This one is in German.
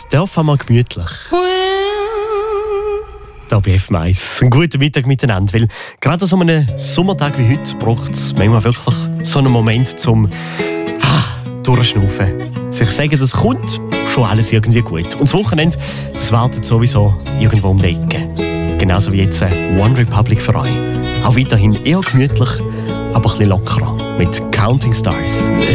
Es darf einmal gemütlich. Da bei FM1. Einen guten Mittag miteinander, weil gerade an so einem Sommertag wie heute braucht es manchmal wirklich so einen Moment zum Durchschnaufen. Sich sagen, das kommt schon alles irgendwie gut. Und das Wochenende, das wartet sowieso irgendwo um die Ecke. Genauso wie jetzt One Republic für euch. Auch weiterhin eher gemütlich, aber ein bisschen lockerer. Mit Counting Stars.